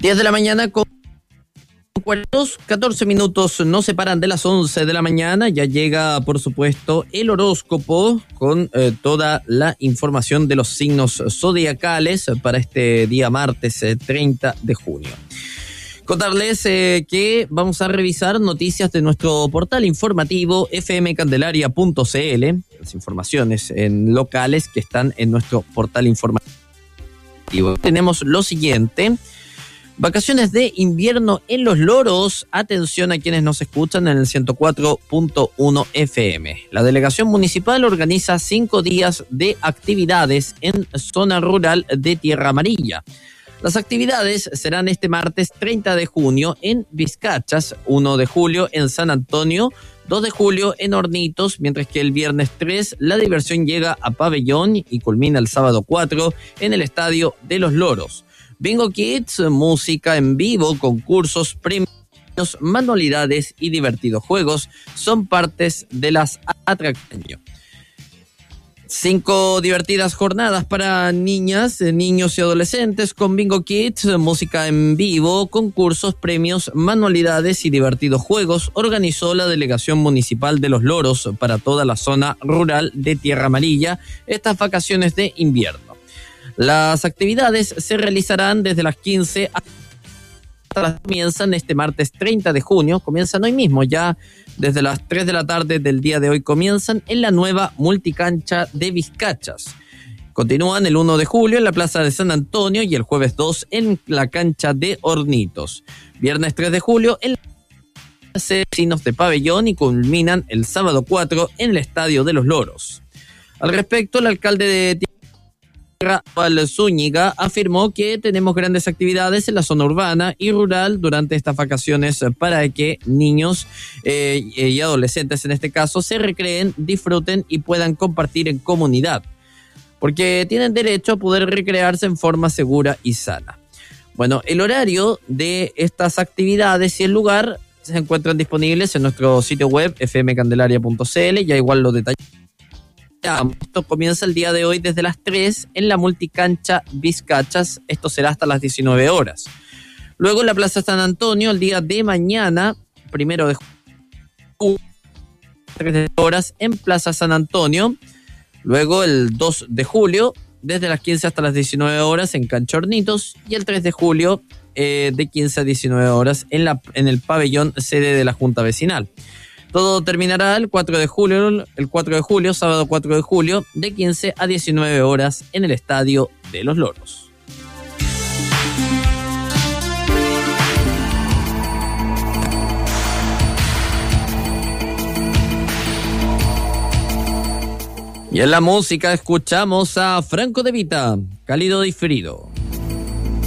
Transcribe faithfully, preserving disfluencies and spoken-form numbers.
diez de la mañana con catorce minutos nos separan de las once de la mañana. Ya llega, por supuesto, el horóscopo con eh, toda la información de los signos zodiacales para este día martes eh, treinta de junio. Contarles eh, que vamos a revisar noticias de nuestro portal informativo f m candelaria punto c l, las informaciones en locales que están en nuestro portal informativo. Tenemos lo siguiente: vacaciones de invierno en Los Loros. Atención a quienes nos escuchan en el ciento cuatro punto uno F M. La delegación municipal organiza cinco días de actividades en zona rural de Tierra Amarilla. Las actividades serán este martes treinta de junio en Vizcachas, uno de julio en San Antonio, dos de julio en Hornitos, mientras que el viernes tres la diversión llega a Pabellón y culmina el sábado cuatro en el Estadio de Los Loros. Bingo Kids, música en vivo, concursos, premios, manualidades y divertidos juegos son partes de las atracciones. Cinco divertidas jornadas para niñas, niños y adolescentes con Bingo Kids, música en vivo, concursos, premios, manualidades y divertidos juegos organizó la Delegación Municipal de Los Loros para toda la zona rural de Tierra Amarilla estas vacaciones de invierno. Las actividades se realizarán desde las quince hasta las comienzan este martes treinta de junio, comienzan hoy mismo, ya desde las tres de la tarde del día de hoy comienzan en la nueva multicancha de Vizcachas. Continúan el uno de julio en la Plaza de San Antonio y el jueves dos en la cancha de Hornitos. Viernes tres de julio en la vecinos de Pabellón y culminan el sábado cuatro en el Estadio de Los Loros. Al respecto, el alcalde de Al Zúñiga afirmó que tenemos grandes actividades en la zona urbana y rural durante estas vacaciones para que niños eh, y adolescentes en este caso se recreen, disfruten y puedan compartir en comunidad, porque tienen derecho a poder recrearse en forma segura y sana. Bueno, el horario de estas actividades y el lugar se encuentran disponibles en nuestro sitio web f m candelaria punto c l, ya igual los detalles. Esto comienza el día de hoy desde las tres en la multicancha Vizcachas. Esto será hasta las diecinueve horas. Luego en la Plaza San Antonio, el día de mañana, primero de julio, tres horas en Plaza San Antonio. Luego el dos de julio, desde las quince hasta las diecinueve horas en Cancha Hornitos. Y el tres de julio, eh, de quince a diecinueve horas en, la, en el pabellón sede de la Junta Vecinal. Todo terminará el cuatro de julio, el cuatro de julio, sábado cuatro de julio, de quince a diecinueve horas en el Estadio de Los Loros. Y en la música escuchamos a Franco De Vita, Cálido Diferido.